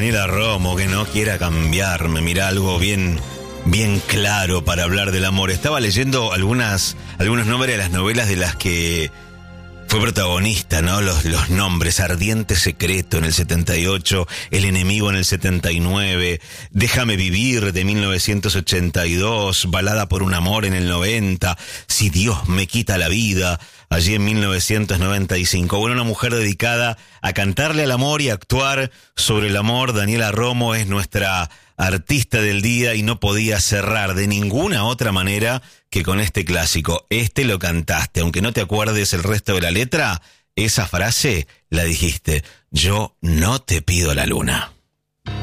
Daniela Romo, que no quiera cambiarme. Mirá, algo bien claro para hablar del amor. Estaba leyendo algunos nombres de las novelas de las que fue protagonista, ¿no? Los nombres: Ardiente Secreto en el 78, El Enemigo en el 79, Déjame Vivir de 1982, Balada por un Amor en el 90, Si Dios me quita la vida, allí en 1995. Bueno, una mujer dedicada a cantarle al amor y a actuar sobre el amor. Daniela Romo es nuestra artista del día y no podía cerrar de ninguna otra manera que con este clásico. Lo cantaste, aunque no te acuerdes el resto de la letra, esa frase la dijiste: yo no te pido la luna.